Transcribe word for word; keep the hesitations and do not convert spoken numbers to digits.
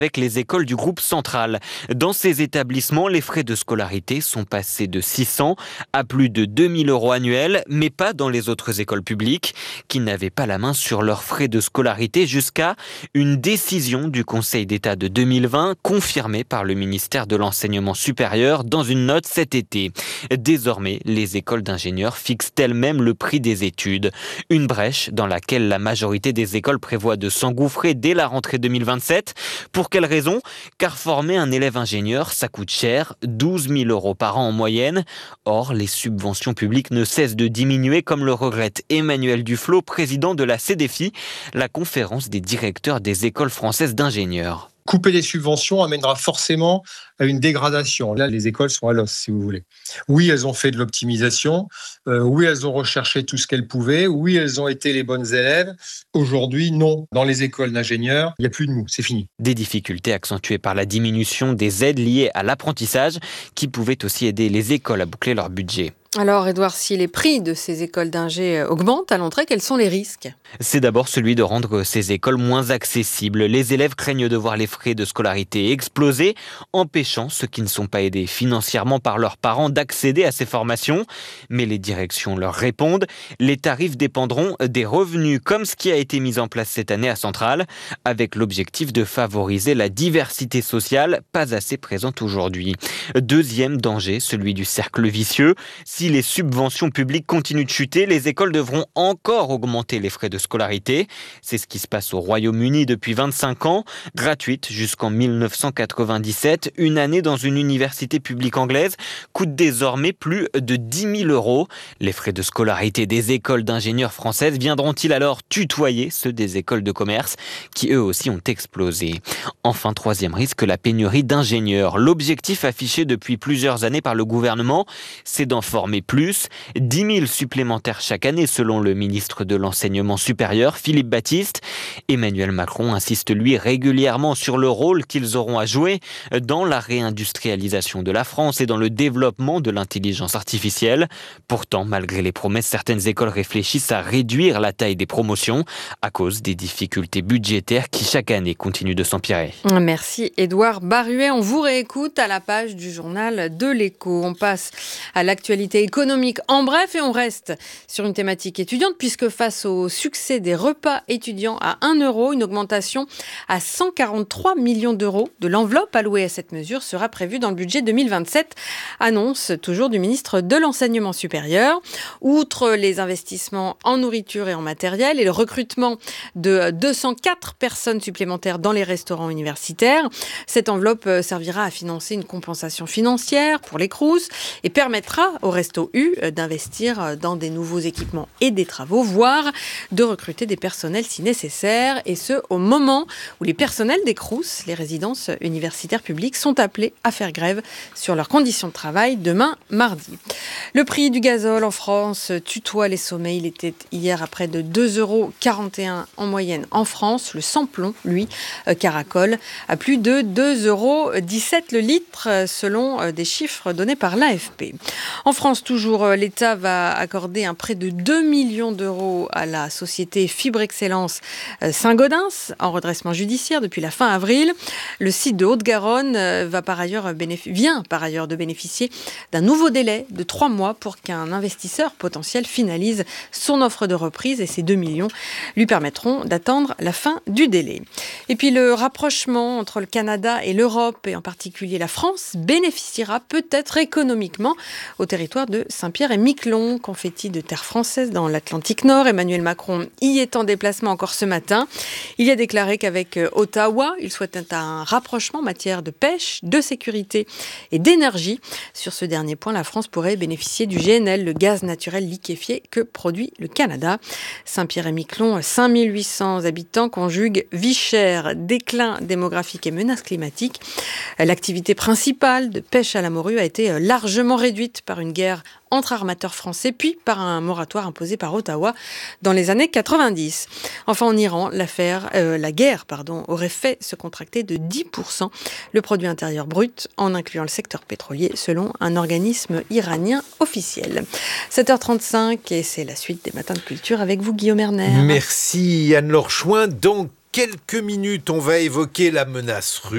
avec les écoles du groupe Central. Dans ces établissements, les frais de scolarité sont passés de six cents à plus de deux mille euros annuels, mais pas dans les autres écoles publiques qui n'avaient pas la main sur leurs frais de scolarité jusqu'à une décision du Conseil d'État de deux mille vingt confirmée par le ministère de l'Enseignement supérieur dans une note cet été. Désormais, les écoles d'ingénieurs fixent elles-mêmes le prix des études. Une brèche dans laquelle la majorité des écoles prévoit de s'engouffrer dès la rentrée deux mille vingt-sept. Pour quelle raison ? Car former un élève ingénieur, ça coûte cher, douze mille euros par an en moyenne. Or, les subventions publiques ne cessent de diminuer, comme le regrette Emmanuel Duflot, président de la C D F I, la conférence des directeurs des écoles françaises d'ingénieurs. Couper les subventions amènera forcément à une dégradation. Là, les écoles sont à l'os, si vous voulez. Oui, elles ont fait de l'optimisation. Euh, oui, elles ont recherché tout ce qu'elles pouvaient. Oui, elles ont été les bonnes élèves. Aujourd'hui, non. Dans les écoles d'ingénieurs, il n'y a plus de mou, c'est fini. Des difficultés accentuées par la diminution des aides liées à l'apprentissage qui pouvaient aussi aider les écoles à boucler leur budget. Alors, Édouard, si les prix de ces écoles d'ingé augmentent à l'entrée, quels sont les risques ? C'est d'abord celui de rendre ces écoles moins accessibles. Les élèves craignent de voir les frais de scolarité exploser, empêchant ceux qui ne sont pas aidés financièrement par leurs parents d'accéder à ces formations. Mais les directions leur répondent. Les tarifs dépendront des revenus, comme ce qui a été mis en place cette année à Centrale, avec l'objectif de favoriser la diversité sociale, pas assez présente aujourd'hui. Deuxième danger, celui du cercle vicieux. Si les subventions publiques continuent de chuter, les écoles devront encore augmenter les frais de scolarité. C'est ce qui se passe au Royaume-Uni depuis vingt-cinq ans. Gratuite jusqu'en mille neuf cent quatre-vingt-dix-sept, une année dans une université publique anglaise coûte désormais plus de dix mille euros. Les frais de scolarité des écoles d'ingénieurs françaises viendront-ils alors tutoyer ceux des écoles de commerce qui eux aussi ont explosé ? Enfin, troisième risque, la pénurie d'ingénieurs. L'objectif affiché depuis plusieurs années par le gouvernement, c'est d'en former plus, dix mille supplémentaires chaque année selon le ministre de l'Enseignement supérieur, Philippe Baptiste. Emmanuel Macron insiste lui régulièrement sur le rôle qu'ils auront à jouer dans la réindustrialisation de la France et dans le développement de l'intelligence artificielle. Pourtant, malgré les promesses, certaines écoles réfléchissent à réduire la taille des promotions à cause des difficultés budgétaires qui chaque année continuent de s'empirer. Merci Édouard Baruet. On vous réécoute à la page du journal de l'Écho. On passe à l'actualité économique en bref et on reste sur une thématique étudiante puisque face au succès des repas étudiants à un euro, une augmentation à cent quarante-trois millions d'euros de l'enveloppe allouée à cette mesure sera prévue dans le budget deux mille vingt-sept, annonce toujours du ministre de l'Enseignement supérieur. Outre les investissements en nourriture et en matériel et le recrutement de deux cent quatre personnes supplémentaires dans les restaurants universitaires, cette enveloppe servira à financer une compensation financière pour les Crous et permettra au Resto U d'investir dans des nouveaux équipements et des travaux, voire de recruter des personnels si nécessaire, et ce au moment où les personnels des Crous, les résidences universitaires publiques, sont appelés à faire grève sur leurs conditions de travail demain mardi. Le prix du gazole en France tutoie les sommets. Il était hier à près de deux euros quarante et un en moyenne en France. Le sans-plomb, lui, caracole à plus de deux euros dix-sept le litre selon des chiffres donnés par l'A F P. En France, toujours, l'État va accorder un prêt de deux millions d'euros à la société Fibre Excellence Saint-Gaudens en redressement judiciaire depuis la fin avril. Le site de Haute-Garonne va par ailleurs bénéfic- vient par ailleurs de bénéficier d'un nouveau délai de trois mois pour qu'un investisseur potentiel finalise son offre de reprise et ces deux millions lui permettront d'attendre la fin du délai. Et puis le rapprochement entre le Canada et l'Europe et en particulier la France bénéficiera peut-être économiquement au territoire de Saint-Pierre-et-Miquelon, confetti de terre française dans l'Atlantique Nord. Emmanuel Macron y est en déplacement encore ce matin. Il a déclaré qu'avec Ottawa, il souhaitait un rapprochement en matière de pêche, de sécurité et d'énergie. Sur ce dernier point, la France pourrait bénéficier du G N L, le gaz naturel liquéfié que produit le Canada. Saint-Pierre-et-Miquelon, cinq mille huit cents habitants, conjugue vie chère, déclin démographique et menaces climatiques. L'activité principale de pêche à la morue a été largement réduite par une guerre entre armateurs français, puis par un moratoire imposé par Ottawa dans les années quatre-vingt-dix. Enfin, en Iran, l'affaire, euh, la guerre pardon, aurait fait se contracter de dix pour cent le produit intérieur brut, en incluant le secteur pétrolier, selon un organisme iranien officiel. sept heures trente-cinq, et c'est la suite des Matins de Culture avec vous, Guillaume Erner. Merci Anne-Laure Chouin. Dans quelques minutes, on va évoquer la menace russe.